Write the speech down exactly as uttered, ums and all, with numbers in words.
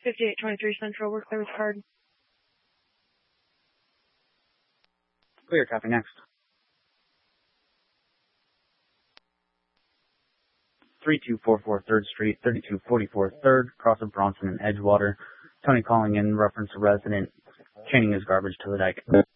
fifty-eight twenty-three Central, we're clear with card. Clear, copy next. thirty-two forty-four third Street, thirty-two forty-four third, cross of Bronson and Edgewater. Tony calling in reference to resident chaining his garbage to the dike.